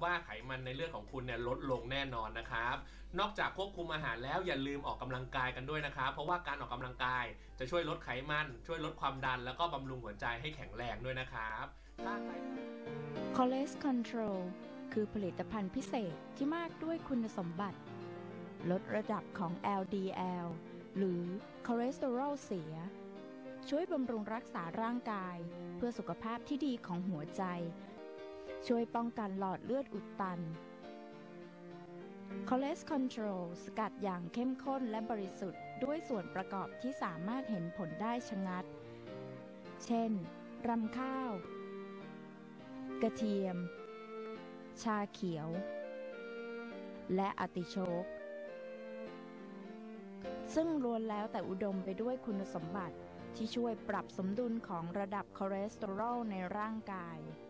ว่าไขมันในเลือดของคุณเนี่ยลดลงแน่นอนนะครับนอกจากควบคุมอาหารแล้วอย่าลืมออกกำลังกายกันด้วยนะครับเพราะว่าการออกกำลังกายจะช่วยลดไขมันช่วยลดความดันแล้วก็บำรุงหัวใจให้แข็งแรงด้วยนะครับถ้าใคร Cholesterol Control คือผลิตภัณฑ์พิเศษที่มากด้วยคุณสมบัติลดระดับของ LDL หรือคอเลสเตอรอลเสียช่วยบำรุงรักษาร่างกายเพื่อสุขภาพที่ดีของหัวใจช่วยป้องกันหลอดเลือดอุดตัน Cholesterol Control สกัดอย่างเข้มข้นและบริสุทธิ์ด้วยส่วนประกอบที่สามารถเห็นผลได้ชะงัดเช่นรำข้าวกระเทียมชาเขียวและอาร์ติโชกซึ่งล้วนแล้วแต่อุดมไปด้วยคุณสมบัติที่ช่วยปรับสมดุลของระดับคอเลสเตอรอลในร่างกาย